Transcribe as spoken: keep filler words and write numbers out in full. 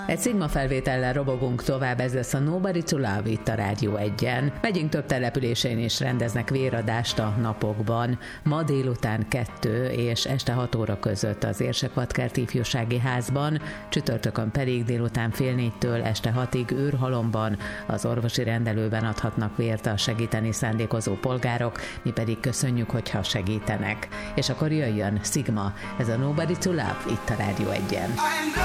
Egy Sigma felvétellel robogunk tovább, ez lesz a Nobody to Love itt a Rádió egyen. Megyünk több településén is rendeznek véradást a napokban. Ma délután kettő és este hat óra között az Érsekvadkert ifjúsági házban, csütörtökön pedig délután fél négytől este hatig Őrhalomban az orvosi rendelőben adhatnak vért a segíteni szándékozó polgárok, mi pedig köszönjük, hogyha segítenek. És akkor jöjjön Sigma, ez a Nobody to Love itt a Rádió egyen.